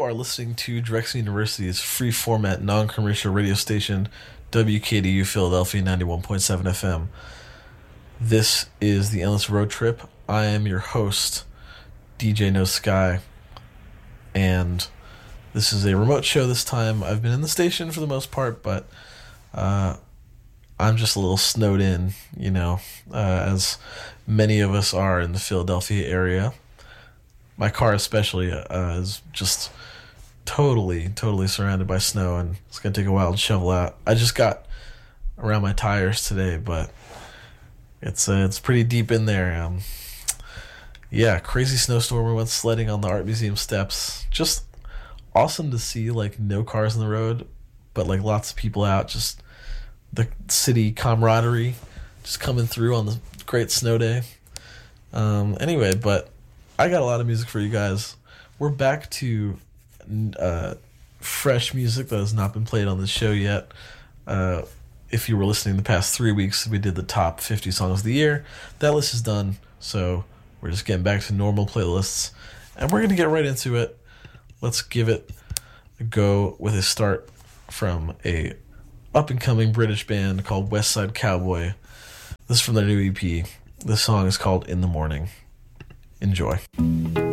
are listening to Drexel University's free format non-commercial radio station, WKDU Philadelphia 91.7 FM. This is the Endless Road Trip. I am your host, DJ No Sky, and this is a remote show this time. I've been in the station for the most part, but I'm just a little snowed in, as many of us are in the Philadelphia area. My car especially is just totally surrounded by snow, and it's going to take a while to shovel out. I just got around my tires today, but it's pretty deep in there. Crazy snowstorm. We went sledding on the Art Museum steps. Just awesome to see, no cars on the road, but lots of people out. Just the city camaraderie just coming through on the great snow day. Anyway, but I got a lot of music for you guys. We're back to fresh music that has not been played on this show yet. If you were listening the past 3 weeks, we did the top 50 songs of the year. That list is done, so we're just getting back to normal playlists. And we're going to get right into it. Let's give it a go with a start from a up-and-coming British band called West Side Cowboy. This is from their new EP. This song is called In the Morning. Enjoy.